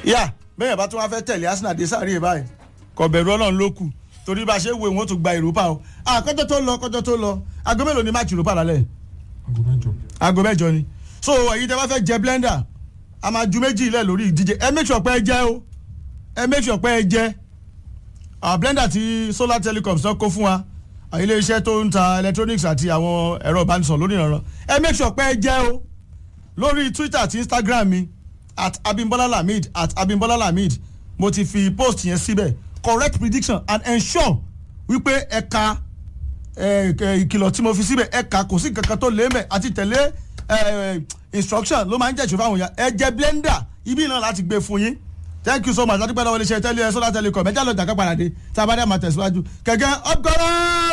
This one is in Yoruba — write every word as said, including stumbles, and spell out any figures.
yà bẹ́ẹ̀ bá tún wá fẹ́ tẹ̀lé Arsenal dé sáré báyìí kò bẹ̀rù Ọlọ́run ló kù torí bá a ṣe wo ìwọ̀n tó gba Europa o àkọ́jọ́ tó lọ kọ́jọ́ tó lọ aago mélòó ni match Europa lálẹ́ aago mẹ́jọ aago mẹ́jọ ni so èyí tẹ́ bá fẹ́ jẹ blender a máa ju méjì ilẹ̀ lórí ìdíje ẹ make sure pé ẹ jẹ́ o ẹ make sure pé ẹ jẹ́ àwọn blender ti Solar Telecoms náà kó fún wa ilé iṣẹ́ tó ń ta electronics àti àwọn ẹ̀rọ ìbánisọ̀rọ̀ lórí ìrànràn ẹ make sure pé ẹ jẹ́ o lórí Twitter àti Instagram mi at Abimbola Lamid at Abimbola Lamid mo ti fi post yẹn síbẹ̀ correct prediction and ensure wípé ẹ̀ka ìkìlọ̀ tí mo fi síbẹ̀ ẹ̀ka kò sí kankan tó lé mẹ́ àti tẹ̀lé instruction ló máa ń jẹ́ ìṣòfò àwọn èèyàn ẹ jẹ́ blender ibi náà láti gbé fún yín thank you so much láti pẹ́ lọ́wọ́ iléeṣẹ́ tẹ́lẹ̀ Solar Telecom ẹ̀jẹ̀ lọ́jà kápáradé tí a bá dé àmà tẹ̀síwájú kẹ̀kẹ́ ọ̀gọ́rọ̀.